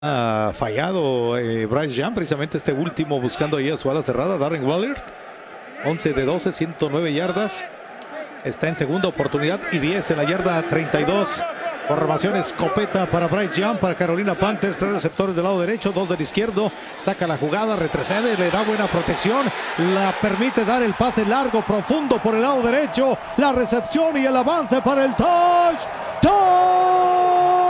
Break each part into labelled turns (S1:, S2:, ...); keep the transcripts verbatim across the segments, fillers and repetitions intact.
S1: ha fallado eh, Bryce Young, precisamente este último buscando ahí a su ala cerrada, Darren Waller. once de doce, ciento nueve yardas. Está en segunda oportunidad y diez en la yarda treinta y dos. Formación escopeta para Bryce Young, para Carolina Panthers. Tres receptores del lado derecho, dos del izquierdo. Saca la jugada, retrocede, le da buena protección. La permite dar el pase largo, profundo por el lado derecho. La recepción y el avance para el touch. Touch.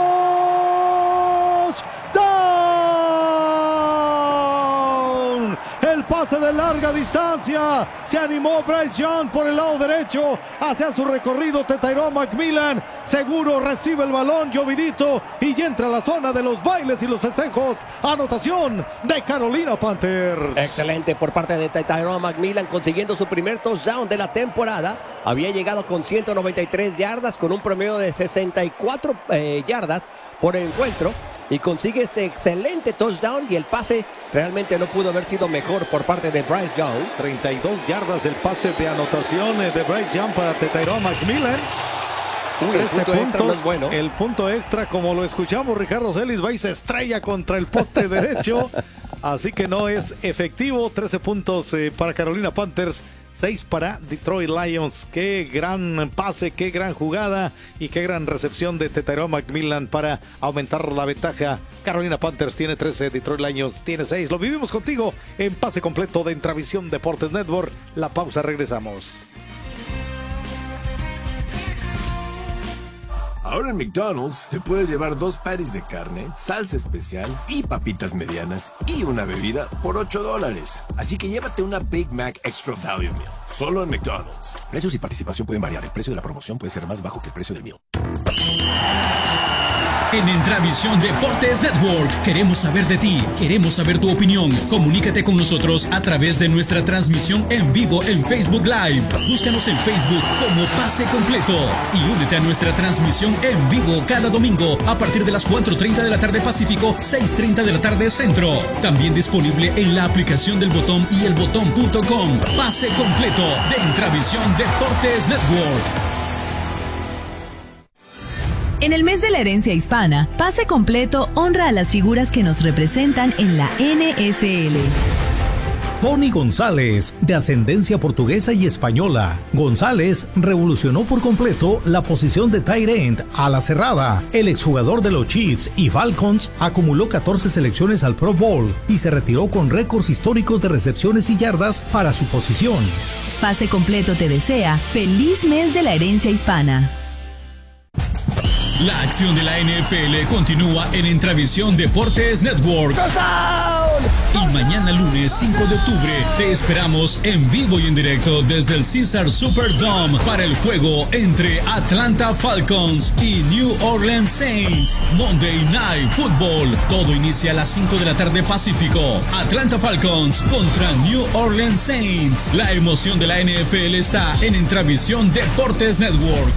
S1: El pase de larga distancia. Se animó Bryce Young por el lado derecho. Hacia su recorrido Tyrone McMillan. Seguro recibe el balón llovidito y entra a la zona de los bailes y los festejos. Anotación de Carolina Panthers.
S2: Excelente por parte de Tyrone McMillan, consiguiendo su primer touchdown de la temporada. Había llegado con ciento noventa y tres yardas, con un promedio de sesenta y cuatro eh, yardas por encuentro. Y consigue este excelente touchdown, y el pase realmente no pudo haber sido mejor por parte de Bryce Young.
S1: treinta y dos yardas el pase de anotación de Bryce Young para Tyrone McMillan.
S2: Uy, el punto
S1: puntos,
S2: extra no es bueno.
S1: El punto extra, como lo escuchamos, Ricardo Celis va y se estrella contra el poste derecho. Así que no es efectivo. trece puntos eh, para Carolina Panthers, seis para Detroit Lions. Qué gran pase, qué gran jugada y qué gran recepción de Tyrone McMillan para aumentar la ventaja. Carolina Panthers tiene trece, Detroit Lions tiene seis. Lo vivimos contigo en pase completo de Intravisión Deportes Network. La pausa, regresamos.
S3: Ahora en McDonald's te puedes llevar dos patties de carne, salsa especial y papitas medianas y una bebida por ocho dólares. Así que llévate una Big Mac Extra Value Meal, solo en McDonald's. Precios y participación pueden variar. El precio de la promoción puede ser más bajo que el precio del meal.
S4: En Intravisión Deportes Network queremos saber de ti, queremos saber tu opinión. Comunícate con nosotros a través de nuestra transmisión en vivo en Facebook Live. Búscanos en Facebook como Pase Completo y únete a nuestra transmisión en vivo cada domingo a partir de las cuatro treinta de la tarde Pacífico, seis treinta de la tarde Centro. También disponible en la aplicación del Botón y el botón punto com. Pase Completo de Intravisión Deportes Network.
S5: En el mes de la herencia hispana, Pase Completo honra a las figuras que nos representan en la N F L.
S6: Tony González, de ascendencia portuguesa y española. González revolucionó por completo la posición de tight end a la cerrada. El exjugador de los Chiefs y Falcons acumuló catorce selecciones al Pro Bowl y se retiró con récords históricos de recepciones y yardas para su posición.
S5: Pase Completo te desea feliz mes de la herencia hispana.
S4: La acción de la N F L continúa en Intravisión Deportes Network. Y mañana lunes cinco de octubre te esperamos en vivo y en directo desde el Caesars Superdome para el juego entre Atlanta Falcons y New Orleans Saints. Monday Night Football. Todo inicia a las cinco de la tarde Pacífico. Atlanta Falcons contra New Orleans Saints. La emoción de la N F L está en Intravisión Deportes Network.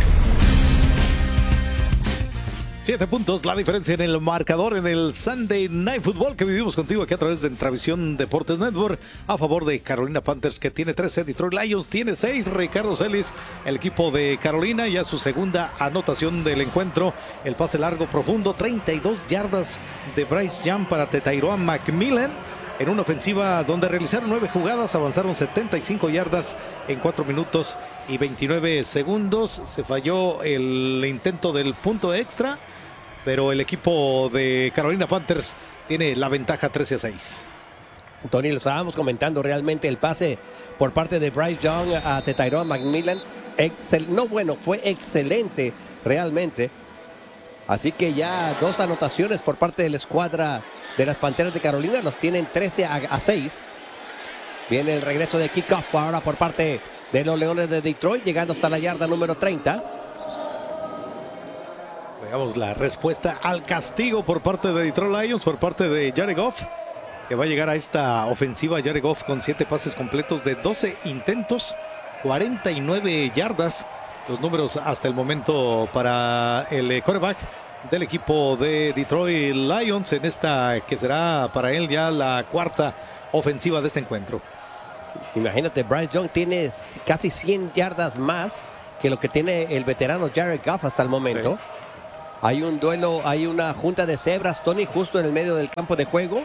S1: Siete puntos, la diferencia en el marcador en el Sunday Night Football que vivimos contigo aquí a través de Intravisión Deportes Network a favor de Carolina Panthers, que tiene trece, Detroit Lions tiene seis. Ricardo Celis, el equipo de Carolina, ya su segunda anotación del encuentro. El pase largo profundo, treinta y dos yardas de Bryce Young para Tyrone McMillan. En una ofensiva donde realizaron nueve jugadas, avanzaron setenta y cinco yardas en cuatro minutos y veintinueve segundos. Se falló el intento del punto extra, pero el equipo de Carolina Panthers tiene la ventaja trece a seis.
S2: Tony, lo estábamos comentando, realmente el pase por parte de Bryce Young a Tyrone McMillan, excel, no bueno, fue excelente realmente. Así que ya dos anotaciones por parte de la escuadra de las Panteras de Carolina, los tienen trece a seis. Viene el regreso de kickoff ahora por parte de los Leones de Detroit, llegando hasta la yarda número treinta.
S1: Veamos la respuesta al castigo por parte de Detroit Lions, por parte de Jared Goff, que va a llegar a esta ofensiva. Jared Goff con siete pases completos de doce intentos, cuarenta y nueve yardas. Los números hasta el momento para el quarterback del equipo de Detroit Lions en esta que será para él ya la cuarta ofensiva de este encuentro.
S2: Imagínate, Bryce Young tiene casi cien yardas más que lo que tiene el veterano Jared Goff hasta el momento. Hay un duelo, hay una junta de cebras, Tony, justo en el medio del campo de juego.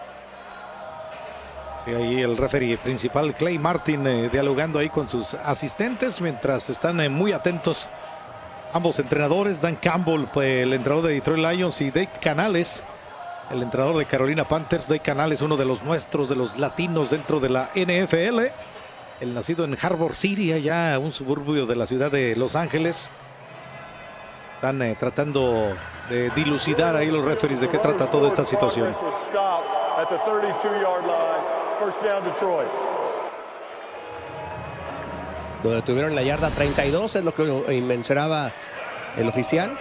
S1: Sí, ahí el referee principal, Clay Martin, eh, dialogando ahí con sus asistentes, mientras están eh, muy atentos ambos entrenadores, Dan Campbell, pues, el entrenador de Detroit Lions, y Dave Canales, el entrenador de Carolina Panthers. Dave Canales, uno de los nuestros, de los latinos dentro de la N F L. El nacido en Harbor City, allá un suburbio de la ciudad de Los Ángeles. Están eh, tratando de dilucidar ahí los referees de qué trata toda esta situación.
S2: Lo detuvieron en la yarda treinta y dos, es lo que mencionaba el oficial.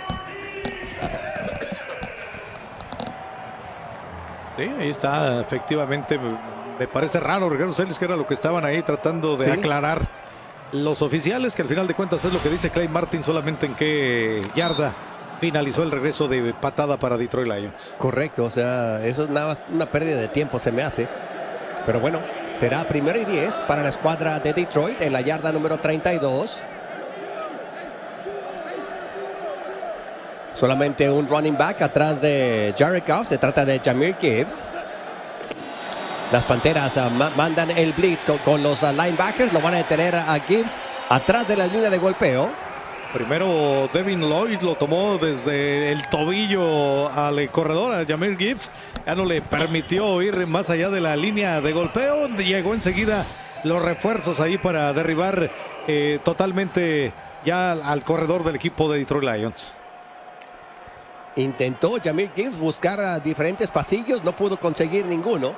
S1: Sí, ahí está, efectivamente. Me parece raro, Ricardo Celis, que era lo que estaban ahí tratando de sí. aclarar los oficiales, que al final de cuentas es lo que dice Clay Martin, solamente en qué yarda finalizó el regreso de patada para Detroit Lions.
S2: Correcto, o sea, eso es nada más una pérdida de tiempo, se me hace. Pero bueno, será primero y diez para la escuadra de Detroit en la yarda número treinta y dos. Solamente un running back atrás de Jared Goff. Se trata de Jahmyr Gibbs. Las Panteras uh, ma mandan el blitz con, con los uh, linebackers. Lo van a detener a Gibbs atrás de la línea de golpeo.
S1: Primero Devin Lloyd lo tomó desde el tobillo al corredor, a Jahmyr Gibbs. Ya no le permitió ir más allá de la línea de golpeo. Llegó enseguida los refuerzos ahí para derribar eh, totalmente ya al corredor del equipo de Detroit Lions.
S2: Intentó Jahmyr Gibbs buscar a diferentes pasillos, no pudo conseguir ninguno.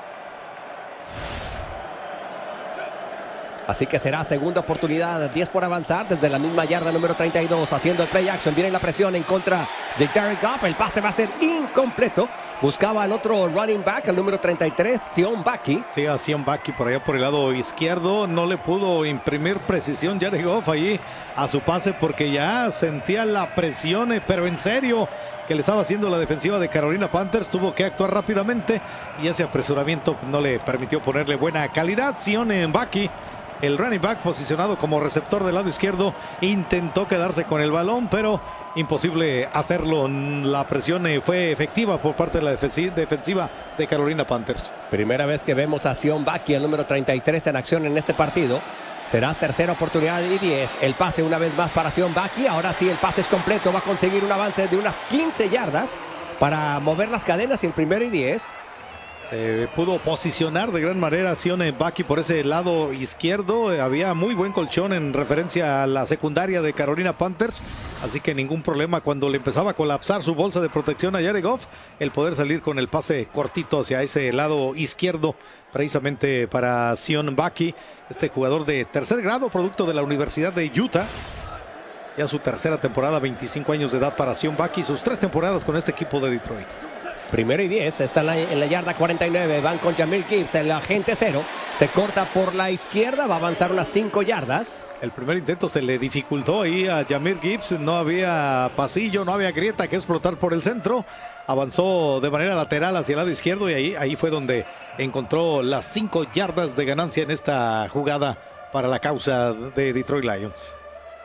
S2: Así que será segunda oportunidad, diez por avanzar desde la misma yarda número treinta y dos, haciendo el play action. Viene la presión en contra de Jared Goff. El pase va a ser incompleto. Buscaba al otro running back, el número treinta y tres, Sion Bucky.
S1: Sí, a Sion Bucky por allá por el lado izquierdo. No le pudo imprimir precisión Jared Goff allí a su pase, porque ya sentía la presión, pero en serio, que le estaba haciendo la defensiva de Carolina Panthers. Tuvo que actuar rápidamente y ese apresuramiento no le permitió ponerle buena calidad. Sion Bucky, el running back posicionado como receptor del lado izquierdo, intentó quedarse con el balón, pero imposible hacerlo. La presión fue efectiva por parte de la defensiva de Carolina Panthers.
S2: Primera vez que vemos a Sion Bucky, el número treinta y tres, en acción en este partido. Será tercera oportunidad y diez. El pase una vez más para Sion Bucky. Ahora sí, el pase es completo. Va a conseguir un avance de unas quince yardas para mover las cadenas, y el primero y diez.
S1: Se pudo posicionar de gran manera Sion Bucky por ese lado izquierdo. Había muy buen colchón en referencia a la secundaria de Carolina Panthers, así que ningún problema cuando le empezaba a colapsar su bolsa de protección a Jared Goff, el poder salir con el pase cortito hacia ese lado izquierdo, precisamente para Sion Bucky, este jugador de tercer grado, producto de la Universidad de Utah. Ya su tercera temporada, veinticinco años de edad para Sion Bucky, sus tres temporadas con este equipo de Detroit.
S2: Primero y diez, está en la, en la yarda cuarenta y nueve, van con Jahmyr Gibbs, el agente cero, se corta por la izquierda, va a avanzar unas cinco yardas.
S1: El primer intento se le dificultó ahí a Jahmyr Gibbs, no había pasillo, no había grieta que explotar por el centro, avanzó de manera lateral hacia el lado izquierdo y ahí, ahí fue donde encontró las cinco yardas de ganancia en esta jugada para la causa de Detroit Lions.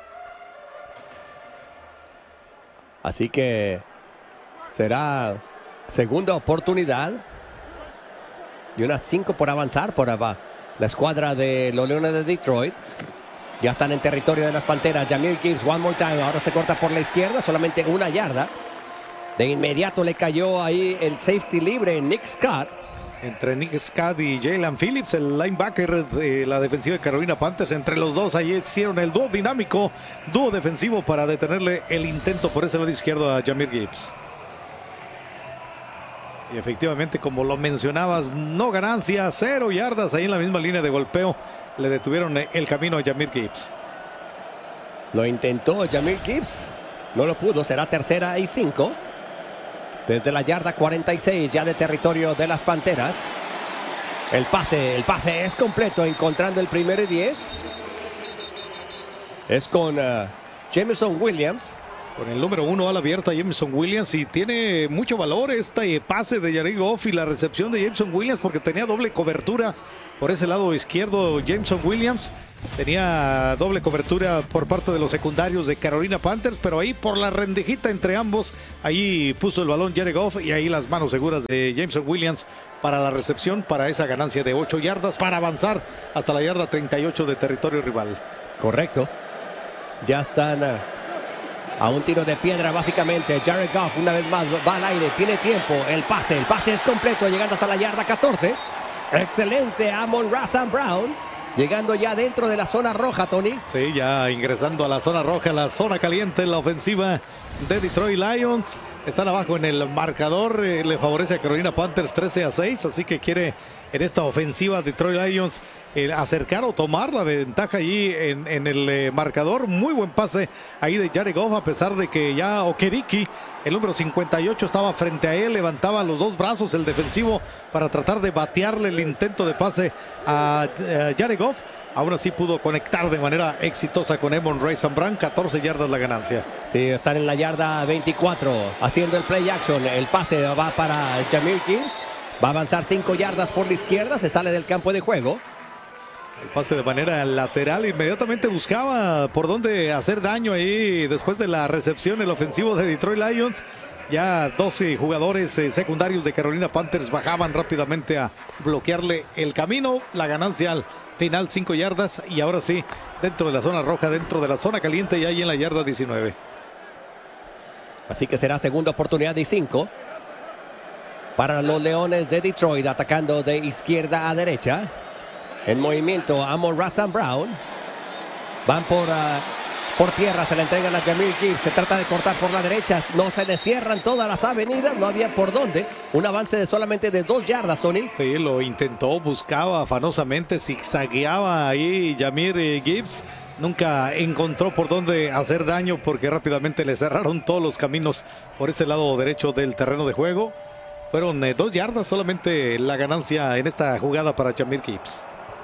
S2: Así que será segunda oportunidad y unas cinco por avanzar por abajo. La escuadra de los Leones de Detroit ya están en territorio de las Panteras. Jahmyr Gibbs, one more time. Ahora se corta por la izquierda, solamente una yarda. De inmediato le cayó ahí el safety libre, Nick Scott.
S1: Entre Nick Scott y Jalen Phillips, el linebacker de la defensiva de Carolina Panthers. Entre los dos ahí hicieron el dúo dinámico, dúo defensivo para detenerle el intento por ese lado izquierdo a Jahmyr Gibbs. Y efectivamente, como lo mencionabas, no ganancia, cero yardas ahí en la misma línea de golpeo. Le detuvieron el camino a Jahmyr Gibbs.
S2: Lo intentó Jahmyr Gibbs, no lo pudo. Será tercera y cinco. Desde la yarda cuarenta y seis, ya de territorio de las Panteras. El pase, el pase es completo, encontrando el primero y diez. Es con uh, Jameson Williams.
S1: Con el número uno a la abierta, Jameson Williams, y tiene mucho valor este pase de Jared Goff y la recepción de Jameson Williams, porque tenía doble cobertura por ese lado izquierdo Jameson Williams, Tenía doble cobertura por parte de los secundarios de Carolina Panthers, pero ahí por la rendijita entre ambos, ahí puso el balón Jared Goff y ahí las manos seguras de Jameson Williams para la recepción, para esa ganancia de ocho yardas, para avanzar hasta la yarda treinta y ocho de territorio rival.
S2: Correcto. Ya están uh, a un tiro de piedra básicamente. Jared Goff una vez más va al aire, tiene tiempo, el pase, el pase es completo, llegando hasta la yarda catorce. Excelente Amon-Ra Saint Brown. Llegando ya dentro de la zona roja, Tony.
S1: Sí, ya ingresando a la zona roja, la zona caliente en la ofensiva de Detroit Lions. Están abajo en el marcador, eh, le favorece a Carolina Panthers trece a seis, así que quiere en esta ofensiva Detroit Lions eh, acercar o tomar la ventaja allí en, en el eh, marcador. Muy buen pase ahí de Jared Goff, a pesar de que ya Okereke, el número cincuenta y ocho, estaba frente a él, levantaba los dos brazos el defensivo para tratar de batearle el intento de pase a, a Jared Goff. Aún así pudo conectar de manera exitosa con Amon-Ra Saint Brown, catorce yardas la ganancia.
S2: Sí, están en la yarda veinticuatro, haciendo el play action. El pase va para Jahmyr Gibbs. Va a avanzar cinco yardas por la izquierda, se sale del campo de juego.
S1: El pase de manera lateral, inmediatamente buscaba por dónde hacer daño ahí después de la recepción el ofensivo de Detroit Lions. Ya doce jugadores eh, secundarios de Carolina Panthers bajaban rápidamente a bloquearle el camino. La ganancia al final, cinco yardas, y ahora sí, dentro de la zona roja, dentro de la zona caliente y ahí en la yarda diecinueve.
S2: Así que será segunda oportunidad y cinco para los Leones de Detroit, atacando de izquierda a derecha. En movimiento Amon-Ra Saint Brown. Van por, uh, por tierra, se le entregan a Jahmyr Gibbs. Se trata de cortar por la derecha. No se le cierran todas las avenidas, no había por dónde. Un avance de solamente de dos yardas, Tony.
S1: Sí, lo intentó, buscaba afanosamente, zigzagueaba ahí Jahmyr Gibbs. Nunca encontró por dónde hacer daño porque rápidamente le cerraron todos los caminos por este lado derecho del terreno de juego. Fueron eh, dos yardas solamente la ganancia en esta jugada para Jahmyr Gibbs.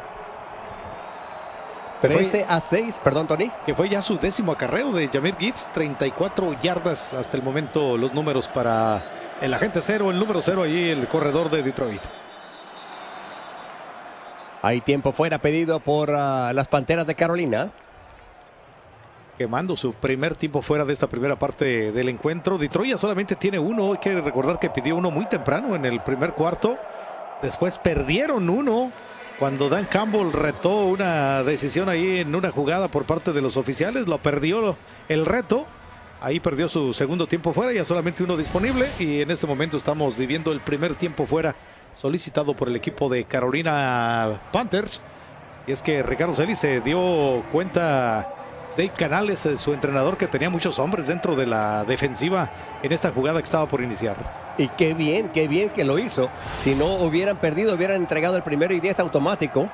S2: trece a seis, perdón, Tony.
S1: Que fue ya su décimo acarreo de Jahmyr Gibbs, treinta y cuatro yardas hasta el momento los números para el agente cero, el número cero allí, el corredor de Detroit.
S2: Hay tiempo fuera pedido por uh, las Panteras de Carolina.
S1: Quemando su primer tiempo fuera de esta primera parte del encuentro. Detroit ya solamente tiene uno. Hay que recordar que pidió uno muy temprano en el primer cuarto. Después perdieron uno cuando Dan Campbell retó una decisión ahí en una jugada por parte de los oficiales. Lo perdió el reto. Ahí perdió su segundo tiempo fuera. Ya solamente uno disponible. Y en este momento estamos viviendo el primer tiempo fuera solicitado por el equipo de Carolina Panthers. Y es que Ricardo Celis se dio cuenta, Dave Canales, su entrenador, que tenía muchos hombres dentro de la defensiva en esta jugada que estaba por iniciar.
S2: Y qué bien, qué bien que lo hizo. Si no hubieran perdido, hubieran entregado el primero y diez automático.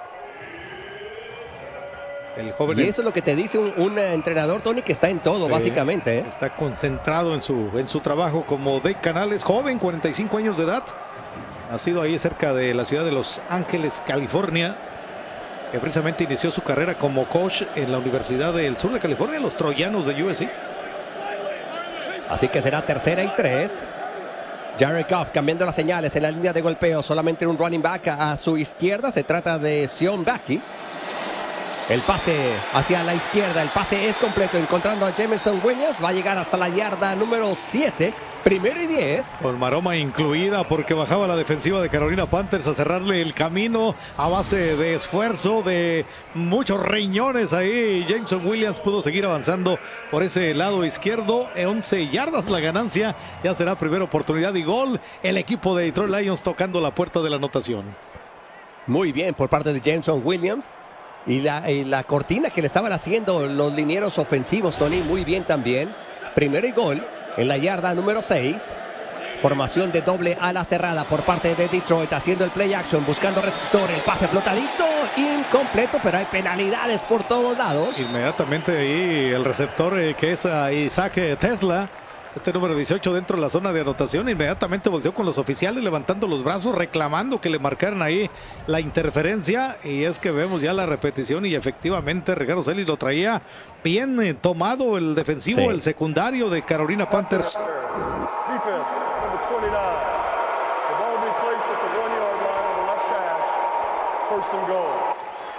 S1: El joven,
S2: y eso es lo que te dice un, un entrenador, Tony, que está en todo, sí, básicamente. ¿eh?
S1: Está concentrado en su, en su trabajo como Dave Canales, joven, cuarenta y cinco años de edad. Nacido ahí cerca de la ciudad de Los Ángeles, California. Que precisamente inició su carrera como coach en la Universidad del Sur de California, los Troyanos de U S C.
S2: Así que será tercera y tres. Jared Goff cambiando las señales en la línea de golpeo. Solamente un running back a su izquierda. Se trata de Sion Backy. El pase hacia la izquierda. El pase es completo. Encontrando a Jameson Williams. Va a llegar hasta la yarda número siete. Primero y diez.
S1: Con maroma incluida porque bajaba la defensiva de Carolina Panthers a cerrarle el camino a base de esfuerzo, de muchos riñones ahí. Jameson Williams pudo seguir avanzando por ese lado izquierdo. once yardas la ganancia. Ya será primera oportunidad y gol. El equipo de Detroit Lions tocando la puerta de la anotación.
S2: Muy bien por parte de Jameson Williams. Y la, y la cortina que le estaban haciendo los linieros ofensivos, Tony, muy bien también. Primero y gol. En la yarda número seis, formación de doble ala cerrada por parte de Detroit, haciendo el play action, buscando receptor, el pase flotadito, incompleto, pero hay penalidades por todos lados.
S1: Inmediatamente ahí el receptor eh, que es uh, Isaac Tesla, este número dieciocho dentro de la zona de anotación, inmediatamente volteó con los oficiales levantando los brazos, reclamando que le marcaran ahí la interferencia. Y es que vemos ya la repetición y efectivamente Ricardo Celis lo traía bien eh, tomado el defensivo, sí. El secundario de Carolina Panthers.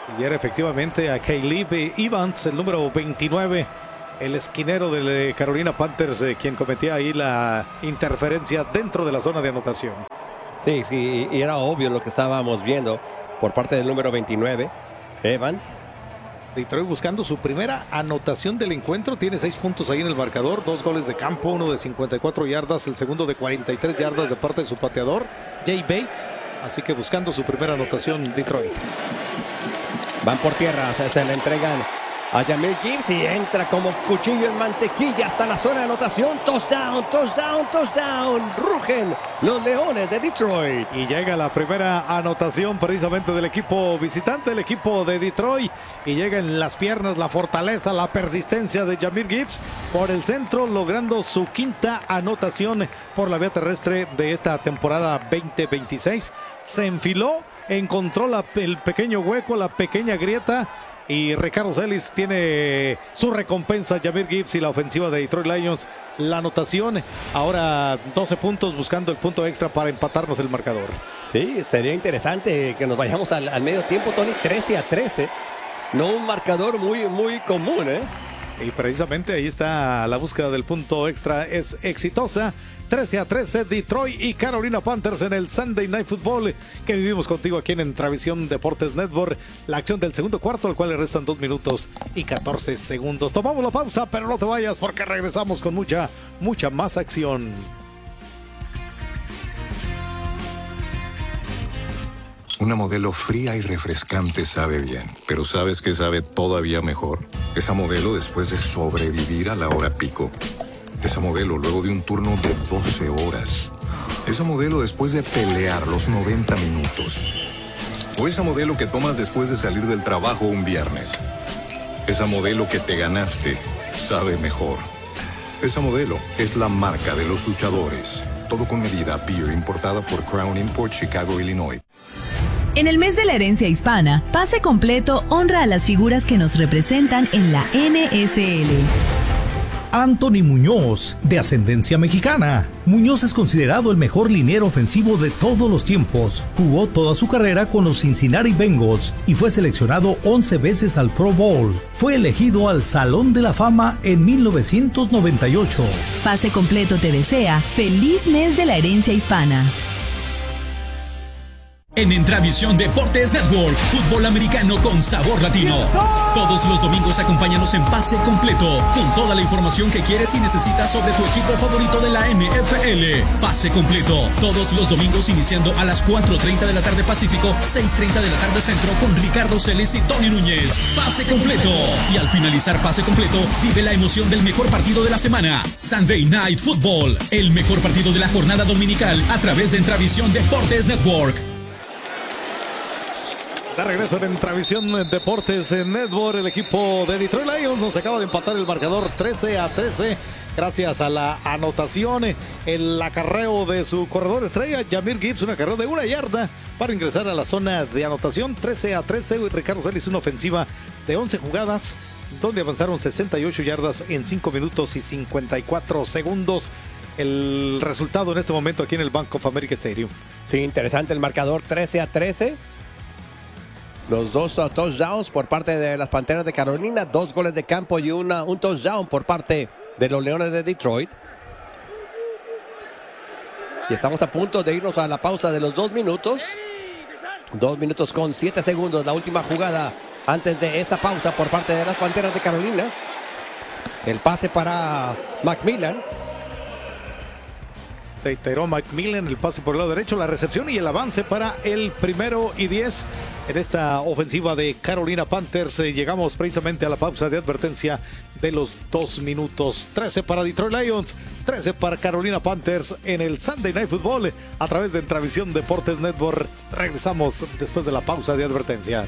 S1: Y era efectivamente a Caleb Evans, el número veintinueve, el esquinero de Carolina Panthers, eh, quien cometía ahí la interferencia dentro de la zona de anotación.
S2: Sí, sí, y era obvio lo que estábamos viendo por parte del número veintinueve, Evans.
S1: Detroit buscando su primera anotación del encuentro, tiene seis puntos ahí en el marcador, dos goles de campo, uno de cincuenta y cuatro yardas, el segundo de cuarenta y tres yardas de parte de su pateador, Jay Bates, así que buscando su primera anotación Detroit.
S2: Van por tierra, se, se le entregan a Jahmyr Gibbs y entra como cuchillo en mantequilla hasta la zona de anotación. Touchdown, touchdown, touchdown. Rugen los Leones de Detroit.
S1: Y llega la primera anotación precisamente del equipo visitante, el equipo de Detroit. Y llega en las piernas la fortaleza, la persistencia de Jahmyr Gibbs por el centro, logrando su quinta anotación por la vía terrestre de esta temporada veinte veintiséis. Se enfiló, encontró la, el pequeño hueco, la pequeña grieta. Y Ricardo Celis tiene su recompensa, Jahmyr Gibbs y la ofensiva de Detroit Lions. La anotación, ahora doce puntos buscando el punto extra para empatarnos el marcador.
S2: Sí, sería interesante que nos vayamos al, al medio tiempo, Tony, trece a trece. No un marcador muy, muy común, ¿eh?
S1: Y precisamente ahí está la búsqueda del punto extra, es exitosa. trece a trece, Detroit y Carolina Panthers en el Sunday Night Football que vivimos contigo aquí en Entravisión Deportes Network. La acción del segundo cuarto, al cual le restan dos minutos y catorce segundos. Tomamos la pausa, pero no te vayas porque regresamos con mucha, mucha más acción.
S7: Una Modelo fría y refrescante sabe bien, pero ¿sabes qué sabe todavía mejor? Esa Modelo después de sobrevivir a la hora pico. Esa Modelo luego de un turno de doce horas. Esa Modelo después de pelear los noventa minutos. O esa Modelo que tomas después de salir del trabajo un viernes. Esa Modelo que te ganaste sabe mejor. Esa Modelo es la marca de los luchadores. Todo con medida, beer importada por Crown Import, Chicago, Illinois.
S5: En el mes de la herencia hispana, Pase Completo honra a las figuras que nos representan en la N F L.
S6: Anthony Muñoz, de ascendencia mexicana. Muñoz es considerado el mejor liniero ofensivo de todos los tiempos. Jugó toda su carrera con los Cincinnati Bengals y fue seleccionado once veces al Pro Bowl. Fue elegido al Salón de la Fama en mil novecientos noventa y ocho.
S5: Pase Completo te desea feliz mes de la herencia hispana.
S4: En Entravisión Deportes Network, fútbol americano con sabor latino. Todos los domingos acompáñanos en Pase Completo, con toda la información que quieres y necesitas sobre tu equipo favorito de la N F L. Pase Completo, todos los domingos iniciando a las cuatro treinta de la tarde Pacífico, seis treinta de la tarde Centro, con Ricardo Celis y Tony Núñez. Pase Completo. Y al finalizar Pase Completo, vive la emoción del mejor partido de la semana, Sunday Night Football, el mejor partido de la jornada dominical a través de Entravisión Deportes Network.
S1: De regreso en Entravisión Deportes Network, el equipo de Detroit Lions nos acaba de empatar el marcador trece a trece gracias a la anotación, el acarreo de su corredor estrella, Jahmyr Gibbs, un acarreo de una yarda para ingresar a la zona de anotación. Trece a trece, Ricardo Celis, una ofensiva de once jugadas, donde avanzaron sesenta y ocho yardas en cinco minutos y cincuenta y cuatro segundos. El resultado en este momento aquí en el Bank of America Stadium.
S2: Sí, interesante el marcador, trece a trece. Los dos uh, touchdowns por parte de las Panteras de Carolina, dos goles de campo y una, un touchdown por parte de los Leones de Detroit. Y estamos a punto de irnos a la pausa de los dos minutos. Dos minutos con siete segundos, la última jugada antes de esa pausa por parte de las Panteras de Carolina. El pase para McMillan.
S1: De Tyrone McMillan, el pase por el lado derecho, la recepción y el avance para el primero y diez en esta ofensiva de Carolina Panthers. Eh, llegamos precisamente a la pausa de advertencia de los dos minutos. trece para Detroit Lions, trece para Carolina Panthers en el Sunday Night Football a través de Entravisión Deportes Network. Regresamos después de la pausa de advertencia.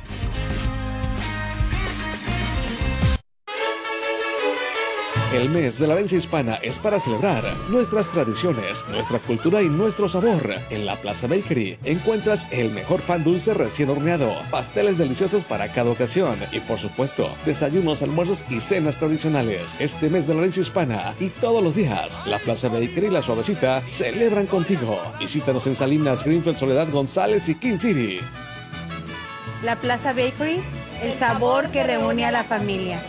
S8: El mes de la herencia hispana es para celebrar nuestras tradiciones, nuestra cultura y nuestro sabor. En la Plaza Bakery encuentras el mejor pan dulce recién horneado, pasteles deliciosos para cada ocasión y, por supuesto, desayunos, almuerzos y cenas tradicionales. Este mes de la herencia hispana y todos los días, la Plaza Bakery y la Suavecita celebran contigo. Visítanos en Salinas, Greenfield, Soledad, González y King City.
S9: La Plaza Bakery, el sabor que reúne a la familia.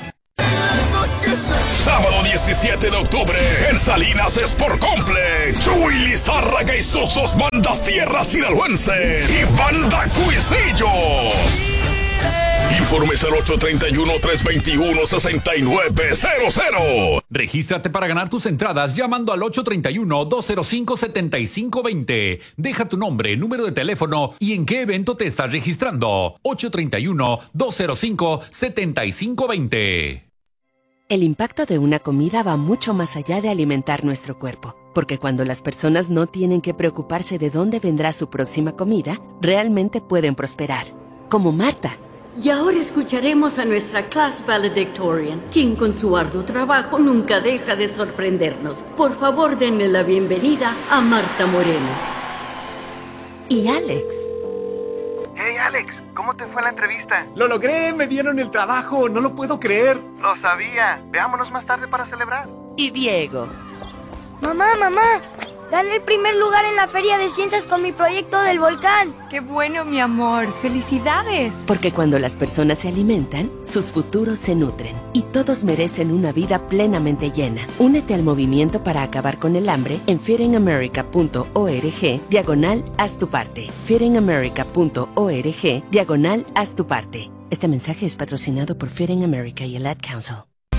S10: Sábado diecisiete de octubre, en Salinas Sport Complex, Chuy Lizárraga y sus dos bandas tierras sinaloense y Banda Cuisillos. Informes al ocho tres uno, tres dos uno, seis nueve cero cero.
S11: Regístrate para ganar tus entradas llamando al ocho tres uno, dos cero cinco, siete cinco dos cero. Deja tu nombre, número de teléfono y en qué evento te estás registrando. ocho tres uno, dos cero cinco, siete cinco dos cero.
S12: El impacto de una comida va mucho más allá de alimentar nuestro cuerpo, porque cuando las personas no tienen que preocuparse de dónde vendrá su próxima comida, realmente pueden prosperar. Como Marta.
S13: Y ahora escucharemos a nuestra class valedictorian, quien con su arduo trabajo nunca deja de sorprendernos. Por favor, denle la bienvenida a Marta Moreno.
S12: Y Alex.
S14: Hey Alex, ¿cómo te fue la entrevista?
S15: ¡Lo logré! ¡Me dieron el trabajo! ¡No lo puedo creer!
S14: Lo sabía. Veámonos más tarde para celebrar.
S12: Y Diego.
S16: Mamá, mamá, gané el primer lugar en la Feria de Ciencias con mi proyecto del volcán.
S17: ¡Qué bueno, mi amor! ¡Felicidades!
S12: Porque cuando las personas se alimentan, sus futuros se nutren. Y todos merecen una vida plenamente llena. Únete al movimiento para acabar con el hambre en feedingamerica.org diagonal haz tu parte. feedingamerica.org diagonal haz tu parte. Este mensaje es patrocinado por Feeding America y el Ad Council.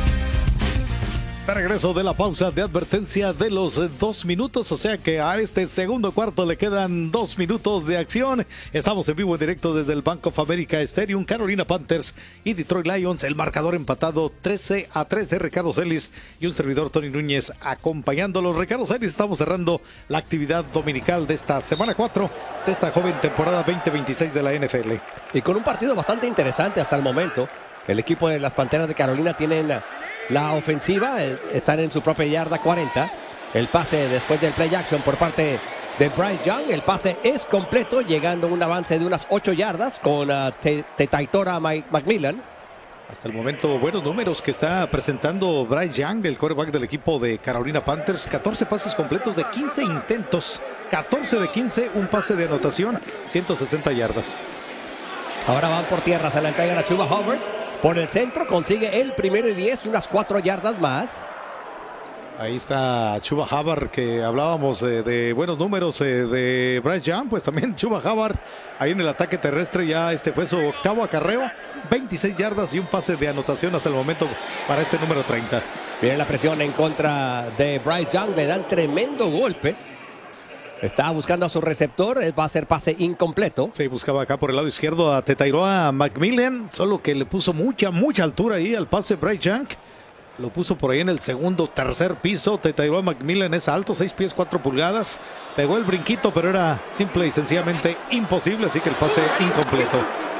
S1: De regreso de la pausa de advertencia de los dos minutos, o sea que a este segundo cuarto le quedan dos minutos de acción. Estamos en vivo en directo desde el Bank of America Stadium, Carolina Panthers y Detroit Lions. El marcador empatado trece a trece. Ricardo Celis y un servidor, Tony Núñez, acompañándolos. Ricardo Celis, estamos cerrando la actividad dominical de esta semana cuatro de esta joven temporada veinte veintiséis de la N F L.
S2: Y con un partido bastante interesante hasta el momento. El equipo de las Panteras de Carolina tienen la ofensiva, están en su propia yarda cuarenta. El pase después del play action por parte de Bryce Young. El pase es completo, llegando a un avance de unas ocho yardas con uh, Tetaitora McMillan.
S1: Hasta el momento, buenos números que está presentando Bryce Young, el quarterback del equipo de Carolina Panthers. catorce pases completos de quince intentos. catorce de quince, un pase de anotación, ciento sesenta yardas.
S2: Ahora van por tierra, se la entregan a Chuba Hubbard. Por el centro consigue el primero y diez, unas cuatro yardas más.
S1: Ahí está Chuba Hubbard, que hablábamos eh, de buenos números eh, de Bryce Young. Pues también Chuba Hubbard ahí en el ataque terrestre, ya este fue su octavo acarreo, veintiséis yardas y un pase de anotación hasta el momento para este número treinta.
S2: Viene la presión en contra de Bryce Young, le dan tremendo golpe. Estaba buscando a su receptor, va a ser pase incompleto.
S1: Sí, buscaba acá por el lado izquierdo a Tetairoa McMillan, solo que le puso mucha, mucha altura ahí al pase Bryce Young. Lo puso por ahí en el segundo, tercer piso. Tetairoa McMillan es alto, seis pies, cuatro pulgadas. Pegó el brinquito, pero era simple y sencillamente imposible, así que el pase incompleto.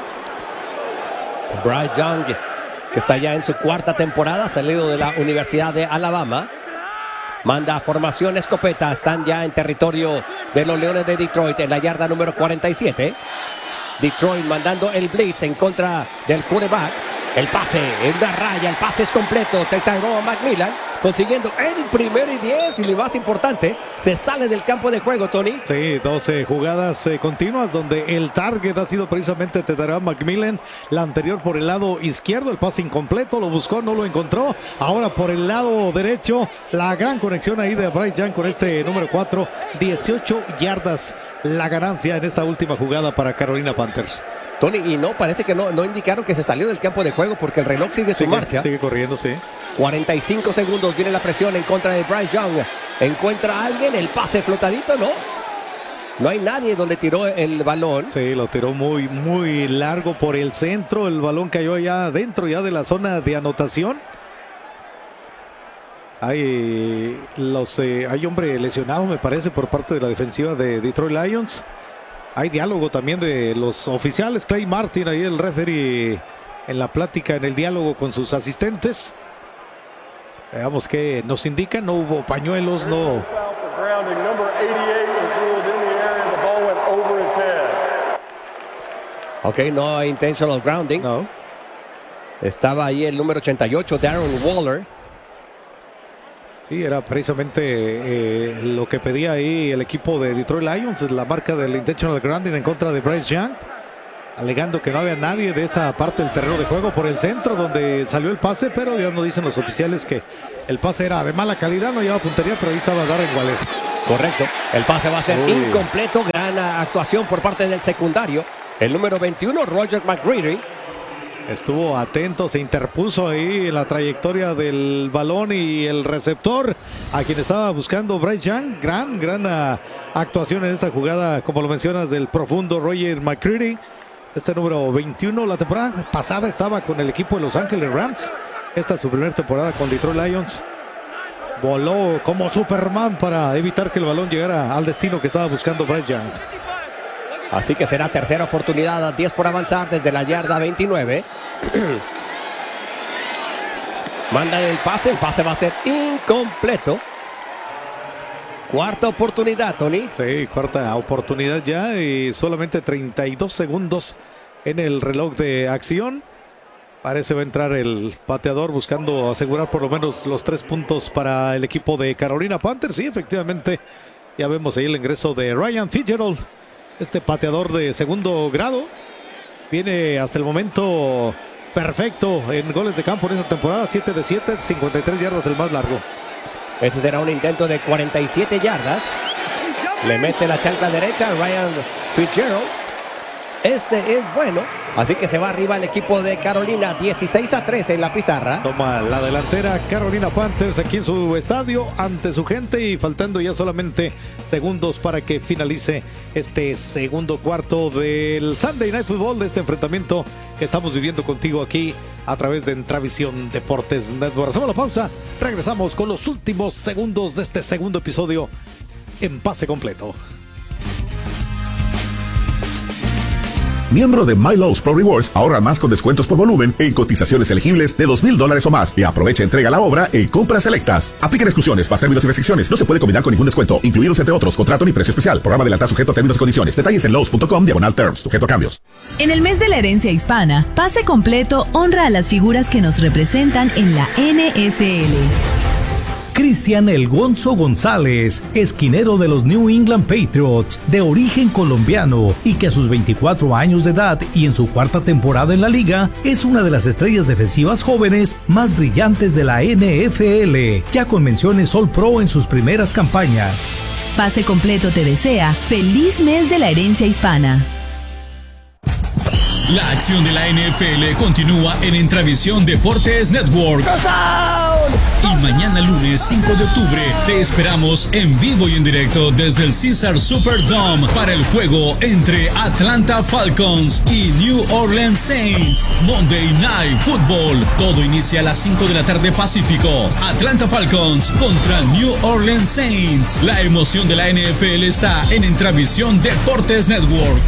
S2: Bryce Young, que está ya en su cuarta temporada, salido de la Universidad de Alabama. Manda formación escopeta, están ya en territorio de los Leones de Detroit en la yarda número cuarenta y siete. Detroit mandando el blitz en contra del quarterback. El pase, en una raya, el pase es completo. Tetairoa McMillan consiguiendo el primero y diez, y lo más importante, se sale del campo de juego, Tony.
S1: Sí, doce jugadas eh, continuas donde el target ha sido precisamente Tetairoa McMillan. La anterior por el lado izquierdo, el pase incompleto, lo buscó, no lo encontró. Ahora por el lado derecho, la gran conexión ahí de Bryce Young con este número cuatro, dieciocho yardas la ganancia en esta última jugada para Carolina Panthers.
S2: Tony, y no, parece que no, no indicaron que se salió del campo de juego porque el reloj sigue su
S1: sigue,
S2: marcha.
S1: Sigue corriendo, sí.
S2: cuarenta y cinco segundos, viene la presión en contra de Bryce Young. Encuentra a alguien, el pase flotadito, ¿no? No hay nadie donde tiró el balón.
S1: Sí, lo tiró muy, muy largo por el centro. El balón cayó allá dentro ya de la zona de anotación. Hay, los, eh, hay hombre lesionado, me parece, por parte de la defensiva de Detroit Lions. Hay diálogo también de los oficiales. Clay Martin, ahí el referee en la plática, en el diálogo con sus asistentes. Veamos qué nos indican. No hubo pañuelos, no.
S2: Ok, no intentional grounding.
S1: No.
S2: Estaba ahí el número ochenta y ocho, Darren Waller.
S1: Sí, era precisamente eh, lo que pedía ahí el equipo de Detroit Lions, la marca del intentional grounding en contra de Bryce Young. alegando que no había nadie de esa parte del terreno de juego por el centro donde salió el pase, pero ya nos dicen los oficiales que el pase era de mala calidad, no llevaba puntería, pero ahí estaba Darren Waller.
S2: Correcto, el pase va a ser
S1: Uy.
S2: incompleto, gran actuación por parte del secundario, el número veintiuno, Roger McGreedy.
S1: Estuvo atento, se interpuso ahí en la trayectoria del balón y el receptor a quien estaba buscando Bryce Young. Gran, gran uh, actuación en esta jugada, como lo mencionas, del profundo Roger McCready. Este número veintiuno, la temporada pasada estaba con el equipo de Los Ángeles Rams. Esta es su primera temporada con Detroit Lions. Voló como Superman para evitar que el balón llegara al destino que estaba buscando Bryce Young.
S2: Así que será tercera oportunidad, diez por avanzar desde la yarda veintinueve. Mandan el pase, el pase va a ser incompleto. Cuarta oportunidad, Tony.
S1: Sí, cuarta oportunidad ya y solamente treinta y dos segundos en el reloj de acción. Parece va a entrar el pateador buscando asegurar por lo menos los tres puntos para el equipo de Carolina Panthers. Sí, efectivamente, ya vemos ahí el ingreso de Ryan Fitzgerald. Este pateador de segundo grado viene hasta el momento perfecto en goles de campo en esta temporada. siete de siete, cincuenta y tres yardas el más largo.
S2: Ese será un intento de cuarenta y siete yardas. Le mete la chancla derecha a Ryan Fitzgerald. Este es bueno. Así que se va arriba el equipo de Carolina, dieciséis a trece en la pizarra.
S1: Toma la delantera Carolina Panthers aquí en su estadio ante su gente y faltando ya solamente segundos para que finalice este segundo cuarto del Sunday Night Football, de este enfrentamiento que estamos viviendo contigo aquí a través de Entravisión Deportes Network. Hacemos la pausa, regresamos con los últimos segundos de este segundo episodio en Pase Completo.
S18: Miembro de MyLowe's Pro Rewards, ahorra más con descuentos por volumen en cotizaciones elegibles de dos mil dólares o más y aprovecha entrega a la obra en compras selectas. Apliquen exclusiones, más términos y restricciones. No se puede combinar con ningún descuento, incluidos entre otros contrato ni precio especial. Programa adelantar sujeto a términos y condiciones. Detalles en lowes punto com diagonal terms, sujeto a cambios.
S5: En el mes de la herencia hispana, Pase Completo honra a las figuras que nos representan en la N F L.
S6: Cristian El Gonzo González, esquinero de los New England Patriots, de origen colombiano y que a sus veinticuatro años de edad y en su cuarta temporada en la liga, es una de las estrellas defensivas jóvenes más brillantes de la N F L, ya con menciones All Pro en sus primeras campañas.
S5: Pase Completo te desea feliz mes de la herencia hispana.
S4: La acción de la N F L continúa en Entravisión Deportes Network. Y mañana lunes cinco de octubre te esperamos en vivo y en directo desde el Caesars Superdome para el juego entre Atlanta Falcons y New Orleans Saints. Monday Night Football. Todo inicia a las cinco de la tarde Pacífico. Atlanta Falcons contra New Orleans Saints. La emoción de la N F L está en Entravisión Deportes Network.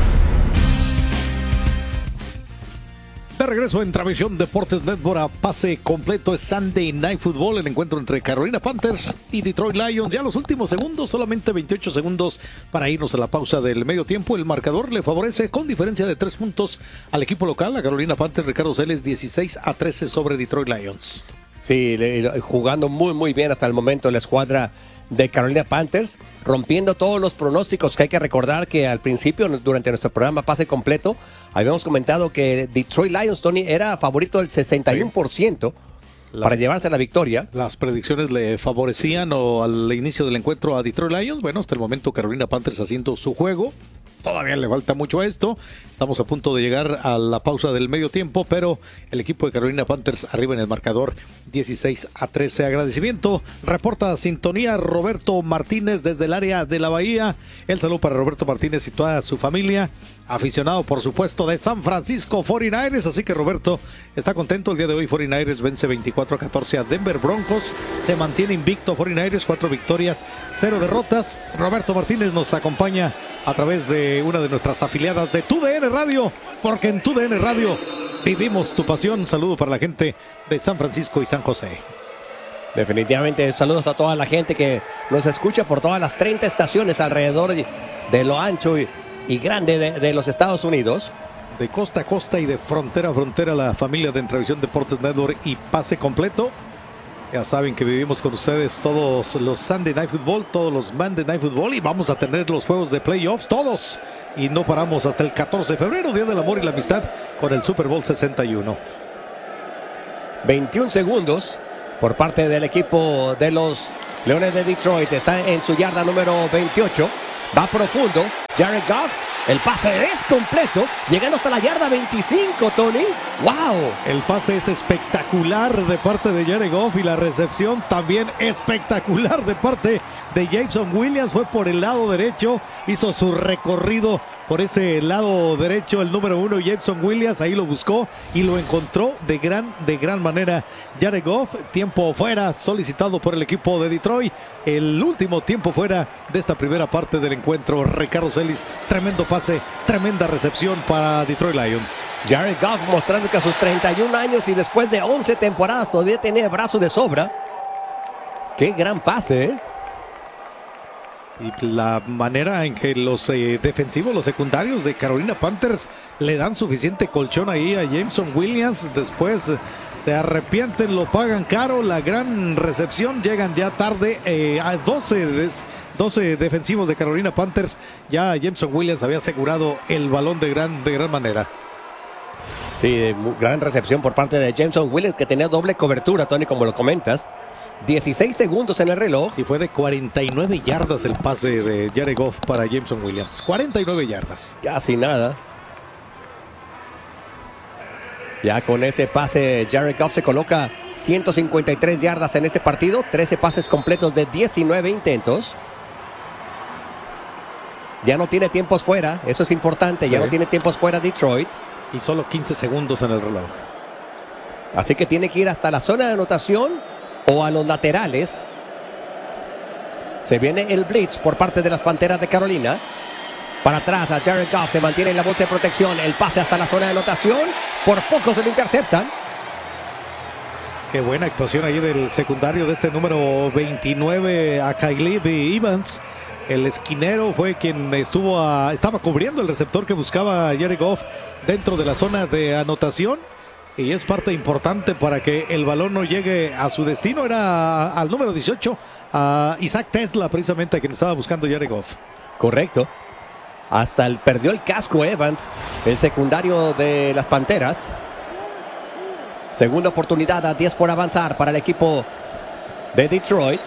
S1: De regreso en Entravisión Deportes Network a Pase Completo es Sunday Night Football, el encuentro entre Carolina Panthers y Detroit Lions. Ya los últimos segundos, solamente veintiocho segundos para irnos a la pausa del medio tiempo. El marcador le favorece con diferencia de tres puntos al equipo local, a Carolina Panthers. Ricardo Celes, dieciséis a trece sobre Detroit Lions.
S2: Sí, jugando muy muy bien hasta el momento la escuadra de Carolina Panthers, rompiendo todos los pronósticos, que hay que recordar que al principio, durante nuestro programa Pase Completo, habíamos comentado que Detroit Lions, Tony, era favorito del sesenta y uno por ciento las, para llevarse la victoria.
S1: Las predicciones le favorecían o al inicio del encuentro a Detroit Lions. Bueno, hasta el momento Carolina Panthers haciendo su juego. Todavía le falta mucho a esto. Estamos a punto de llegar a la pausa del medio tiempo, pero el equipo de Carolina Panthers arriba en el marcador dieciséis a trece. Agradecimiento. Reporta sintonía Roberto Martínez desde el área de la Bahía. El saludo para Roberto Martínez y toda su familia. Aficionado, por supuesto, de San Francisco cuarenta y nueve ers. Así que Roberto está contento. El día de hoy cuarenta y nueve ers vence veinticuatro a catorce a Denver Broncos. Se mantiene invicto cuarenta y nueve ers, cuatro victorias, cero derrotas. Roberto Martínez nos acompaña a través de una de nuestras afiliadas de Tu D N Radio, porque en Tu D N Radio vivimos tu pasión. Saludo para la gente de San Francisco y San José.
S2: Definitivamente, saludos a toda la gente que nos escucha por todas las treinta estaciones alrededor de lo ancho y, y grande de, de los Estados Unidos.
S1: De costa a costa y de frontera a frontera, la familia de Entravisión Deportes Network y Pase Completo. Ya saben que vivimos con ustedes todos los Sunday Night Football, todos los Monday Night Football y vamos a tener los juegos de playoffs, todos. Y no paramos hasta el catorce de febrero, Día del Amor y la Amistad, con el Super Bowl sesenta y uno.
S2: veintiún segundos por parte del equipo de los Leones de Detroit. Está en su yarda número veintiocho. Va profundo. Jared Goff. El pase es completo. Llegando hasta la yarda veinticinco, Tony. ¡Wow!
S1: El pase es espectacular de parte de Jared Goff y la recepción también espectacular de parte de Jameson Williams. Fue por el lado derecho. Hizo su recorrido por ese lado derecho. El número uno, Jameson Williams. Ahí lo buscó y lo encontró de gran, de gran manera. Jared Goff, tiempo fuera solicitado por el equipo de Detroit. El último tiempo fuera de esta primera parte del encuentro. Ricardo Celis, tremendo pase, tremenda recepción para Detroit Lions.
S2: Jared Goff mostrando que a sus treinta y un años y después de once temporadas todavía tiene brazo de sobra. Qué gran pase, ¿eh?
S1: Y la manera en que los eh, defensivos, los secundarios de Carolina Panthers le dan suficiente colchón ahí a Jameson Williams. Después eh, se arrepienten, lo pagan caro. La gran recepción, llegan ya tarde eh, a doce, doce defensivos de Carolina Panthers. Ya Jameson Williams había asegurado el balón de gran, de gran manera.
S2: Sí, gran recepción por parte de Jameson Williams, que tenía doble cobertura, Tony, como lo comentas. dieciséis segundos en el reloj.
S1: Y fue de cuarenta y nueve yardas el pase de Jared Goff para Jameson Williams. cuarenta y nueve yardas.
S2: Casi nada. Ya con ese pase, Jared Goff se coloca ciento cincuenta y tres yardas en este partido. trece pases completos de diecinueve intentos. Ya no tiene tiempos fuera. Eso es importante. Ya sí. no tiene tiempos fuera Detroit.
S1: Y solo quince segundos en el reloj.
S2: Así que tiene que ir hasta la zona de anotación o a los laterales. Se viene el blitz por parte de las Panteras de Carolina. Para atrás a Jared Goff, se mantiene en la bolsa de protección. El pase hasta la zona de anotación. Por poco se lo interceptan.
S1: Qué buena actuación ahí del secundario de este número veintinueve, a Caleb Evans. El esquinero fue quien estuvo a, estaba cubriendo el receptor que buscaba Jared Goff dentro de la zona de anotación. Y es parte importante para que el balón no llegue a su destino. Era al número dieciocho, a Isaac Tesla, precisamente, a quien estaba buscando Jared Goff.
S2: Correcto. Hasta el, perdió el casco Evans, el secundario de las Panteras. Segunda oportunidad, a diez por avanzar para el equipo de Detroit.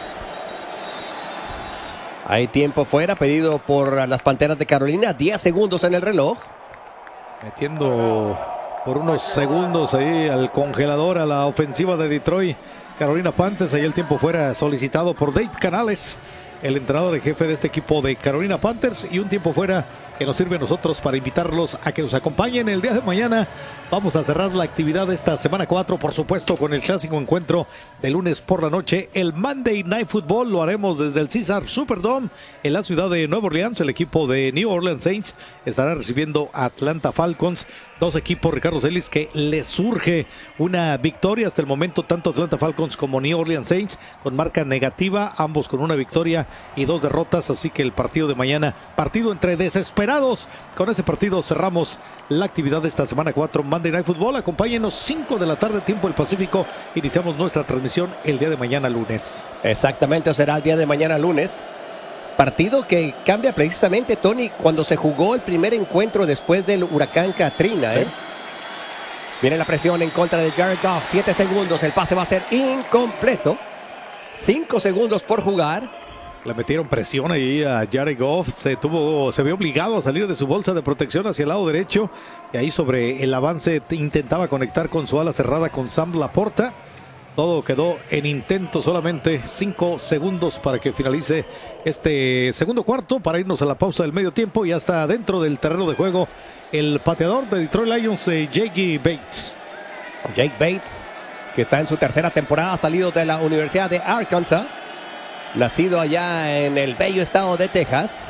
S2: Hay tiempo fuera pedido por las Panteras de Carolina. diez segundos en el reloj.
S1: Metiendo por unos segundos ahí al congelador a la ofensiva de Detroit. Carolina Panthers, ahí el tiempo fuera solicitado por Dave Canales, el entrenador en jefe de este equipo de Carolina Panthers, y un tiempo fuera que nos sirve a nosotros para invitarlos a que nos acompañen el día de mañana. Vamos a cerrar la actividad de esta semana cuatro, por supuesto, con el clásico encuentro de lunes por la noche, el Monday Night Football. Lo haremos desde el Caesars Superdome en la ciudad de Nueva Orleans. El equipo de New Orleans Saints estará recibiendo a Atlanta Falcons. Dos equipos, Ricardo Celis, que les surge una victoria hasta el momento, tanto Atlanta Falcons como New Orleans Saints, con marca negativa, ambos con una victoria y dos derrotas. Así que el partido de mañana, partido entre desesperados. Con ese partido cerramos la actividad de esta semana cuatro, Monday Night Football. Acompáñenos, cinco de la tarde, tiempo del Pacífico. Iniciamos nuestra transmisión el día de mañana lunes.
S2: Exactamente, será el día de mañana lunes. Partido que cambia precisamente, Tony, cuando se jugó el primer encuentro después del huracán Katrina. ¿eh? Sí. Viene la presión en contra de Jared Goff. Siete segundos, el pase va a ser incompleto. Cinco segundos por jugar.
S1: Le metieron presión ahí a Jared Goff. Se tuvo, se vio obligado a salir de su bolsa de protección hacia el lado derecho. Y ahí sobre el avance intentaba conectar con su ala cerrada con Sam Laporta. Todo quedó en intento, solamente cinco segundos para que finalice este segundo cuarto, para irnos a la pausa del medio tiempo. Y hasta dentro del terreno de juego el pateador de Detroit Lions, eh, Jake Bates.
S2: Jake Bates, que está en su tercera temporada, salido de la Universidad de Arkansas, nacido allá en el bello estado de Texas.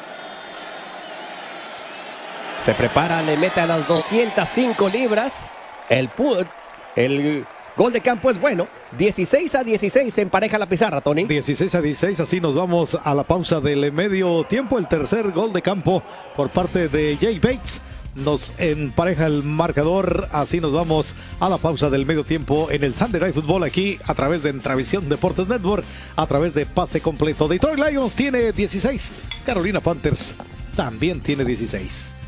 S2: Se prepara, le mete a las doscientas cinco libras. El put, el gol de campo es bueno. dieciséis a dieciséis se empareja la pizarra, Tony.
S1: dieciséis a dieciséis, así nos vamos a la pausa del medio tiempo. El tercer gol de campo por parte de Jake Bates. nos empareja el marcador. Así nos vamos a la pausa del medio tiempo en el Sunday Night Football aquí a través de Entravisión Deportes Network, a través de Pase Completo. Detroit Lions tiene dieciséis, Carolina Panthers también tiene dieciséis.